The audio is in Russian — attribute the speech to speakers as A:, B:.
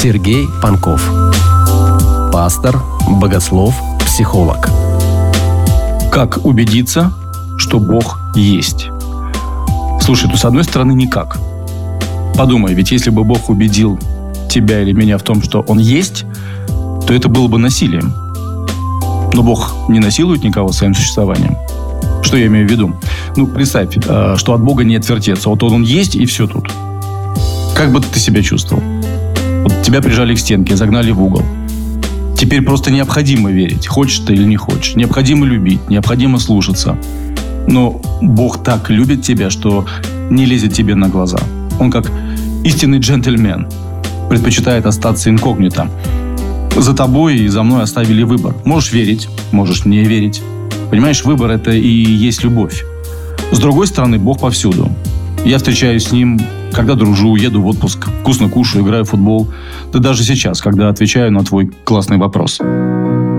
A: Сергей Панков. Пастор, богослов, психолог.
B: Как убедиться, что Бог есть? Слушай, с одной стороны, никак. Подумай, ведь если бы Бог убедил тебя или меня в том, что Он есть, то это было бы насилием. Но Бог не насилует никого своим существованием. Что я имею в виду? Представь, что от Бога не отвертеться. Вот Он есть, и все тут. Как бы ты себя чувствовал? Вот тебя прижали к стенке, загнали в угол. Теперь просто необходимо верить, хочешь ты или не хочешь. Необходимо любить, необходимо слушаться. Но Бог так любит тебя, что не лезет тебе на глаза. Он как истинный джентльмен предпочитает остаться инкогнито. За тобой и за мной оставили выбор. Можешь верить, можешь не верить. Понимаешь, выбор – это и есть любовь. С другой стороны, Бог повсюду. Я встречаюсь с Ним, когда дружу, еду в отпуск, вкусно кушаю, играю в футбол. Да даже сейчас, когда отвечаю на твой классный вопрос.